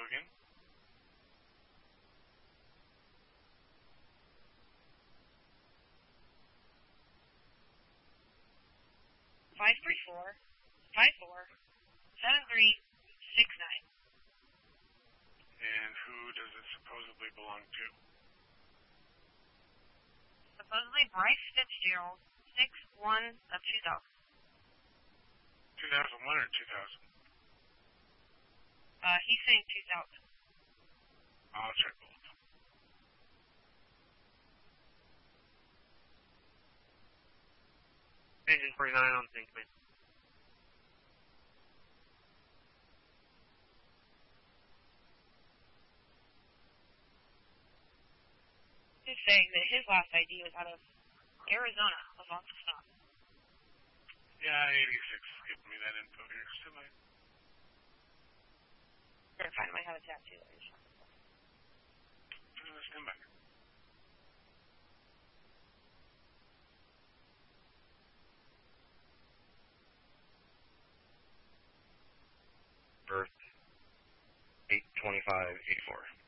again. 534-54-7369. And who does it supposedly belong to? Supposedly Bryce Fitzgerald, 6/1 of 2000. 2001 or 2000? He's saying 2000. I'll check both. Engine 49 on sync, man. He's saying that his last ID was out of Arizona, was on the stop. Yeah, 86 is giving me that info here. Stand by. Better find my habitat too. Stand by. Birth 8/25/84.